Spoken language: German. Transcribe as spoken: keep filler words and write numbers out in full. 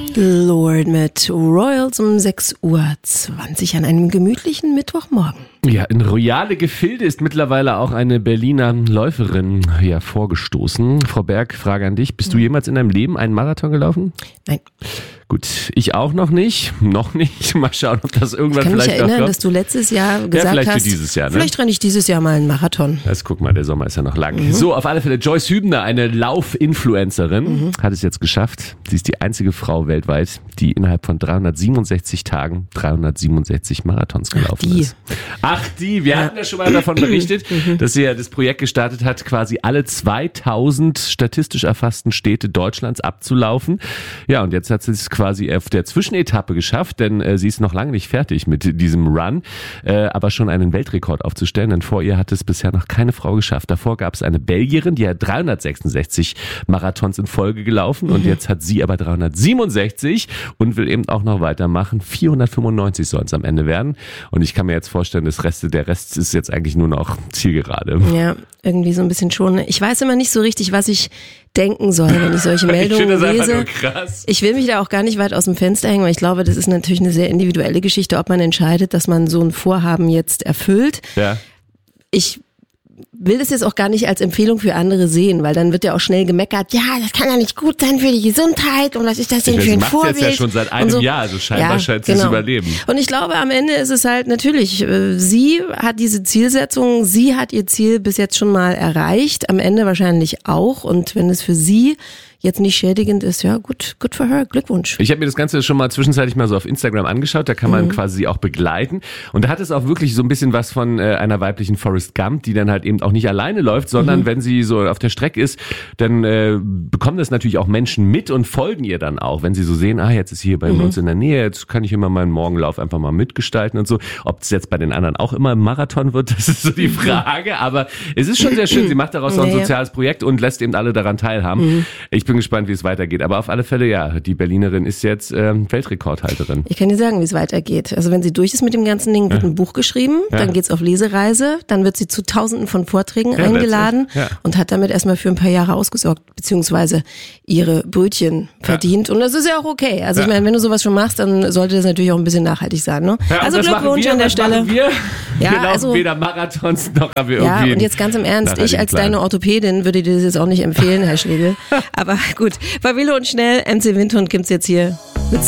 Lord mit Royals um sechs Uhr zwanzig an einem gemütlichen Mittwochmorgen. Ja, in royale Gefilde ist mittlerweile auch eine Berliner Läuferin ja vorgestoßen. Frau Berg, Frage an dich. Bist du jemals in deinem Leben einen Marathon gelaufen? Nein. Gut, ich auch noch nicht. Noch nicht. Mal schauen, ob das irgendwann vielleicht noch kommt. Ich kann mich erinnern, dass du letztes Jahr gesagt ja, vielleicht hast, für dieses Jahr, ne? Vielleicht renne ich dieses Jahr mal einen Marathon. Das, guck mal, der Sommer ist ja noch lang. Mhm. So, auf alle Fälle, Joyce Hübner, eine Lauf-Influencerin, mhm. hat es jetzt geschafft. Sie ist die einzige Frau weltweit, die innerhalb von dreihundertsiebenundsechzig Tagen dreihundertsiebenundsechzig Marathons gelaufen Ach, die. ist. Ach die, wir ja. hatten ja schon mal davon berichtet, mhm. dass sie ja das Projekt gestartet hat, quasi alle zweitausend statistisch erfassten Städte Deutschlands abzulaufen. Ja, und jetzt hat sie es quasi auf der Zwischenetappe geschafft, denn äh, sie ist noch lange nicht fertig mit diesem Run, äh, aber schon einen Weltrekord aufzustellen, denn vor ihr hat es bisher noch keine Frau geschafft. Davor gab es eine Belgierin, die hat dreihundertsechsundsechzig Marathons in Folge gelaufen mhm. und jetzt hat sie aber dreihundertsiebenundsechzig und will eben auch noch weitermachen. vierhundertfünfundneunzig sollen es am Ende werden und ich kann mir jetzt vorstellen, das Rest, der Rest ist jetzt eigentlich nur noch Zielgerade. Ja, irgendwie so ein bisschen schon. Ich weiß immer nicht so richtig, was ich denken soll, wenn ich solche Meldungen ich finde das lese. Einfach nur krass. Ich will mich da auch gar nicht weit aus dem Fenster hängen, weil ich glaube, das ist natürlich eine sehr individuelle Geschichte, ob man entscheidet, dass man so ein Vorhaben jetzt erfüllt. Ja. Ich will das jetzt auch gar nicht als Empfehlung für andere sehen, weil dann wird ja auch schnell gemeckert, ja, das kann ja nicht gut sein für die Gesundheit und was ist das denn ich für ein weiß, Vorbild? Sie macht jetzt ja schon seit einem so. Jahr, also scheinbar ja, scheint sie genau. zu überleben. Und ich glaube, am Ende ist es halt natürlich, sie hat diese Zielsetzung, sie hat ihr Ziel bis jetzt schon mal erreicht, am Ende wahrscheinlich auch und wenn es für sie jetzt nicht schädigend ist, ja gut, good for her, Glückwunsch. Ich habe mir das Ganze schon mal zwischenzeitlich mal so auf Instagram angeschaut, da kann man mhm. quasi auch begleiten und da hat es auch wirklich so ein bisschen was von äh, einer weiblichen Forrest Gump, die dann halt eben auch nicht alleine läuft, sondern mhm. wenn sie so auf der Strecke ist, dann äh, bekommen das natürlich auch Menschen mit und folgen ihr dann auch, wenn sie so sehen, ah, jetzt ist sie hier bei mhm. uns in der Nähe, jetzt kann ich immer meinen Morgenlauf einfach mal mitgestalten und so. Ob es jetzt bei den anderen auch immer ein Marathon wird, das ist so die Frage, aber es ist schon sehr schön, sie macht daraus auch ein soziales Projekt und lässt eben alle daran teilhaben. Mhm. Ich bin gespannt, wie es weitergeht. Aber auf alle Fälle, ja, die Berlinerin ist jetzt ähm, Weltrekordhalterin. Ich kann dir sagen, wie es weitergeht. Also wenn sie durch ist mit dem ganzen Ding, wird ja. ein Buch geschrieben, ja. dann geht's auf Lesereise, dann wird sie zu tausenden von Vorträgen ja, eingeladen ja. und hat damit erstmal für ein paar Jahre ausgesorgt, beziehungsweise ihre Brötchen verdient. Ja. Und das ist ja auch okay. Also ja. ich meine, wenn du sowas schon machst, dann sollte das natürlich auch ein bisschen nachhaltig sein. Ne? Ja, also Glückwunsch wir, an der Stelle. Wir, ja, wir laufen also, weder Marathons noch haben wir ja, irgendwie. Ja, und jetzt ganz im Ernst, ich als deine Orthopädin würde dir das jetzt auch nicht empfehlen, Herr Schlegel. Aber gut, bei Willow und Schnell, M C Windhund gibt's jetzt hier mit